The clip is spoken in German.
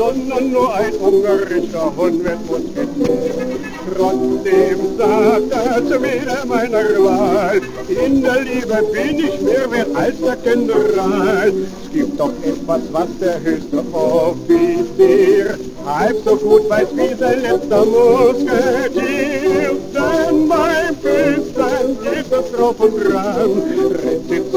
sondern nur ein ungerechter Hund wird musketiert. Trotzdem sagt er zu mir meiner Wahl, in der Liebe bin ich mehr wert als der General. Es gibt doch etwas, was der höchste Offizier halb so gut weiß wie sein letzter Musketier. Denn beim Küssen geht es drauf und dran,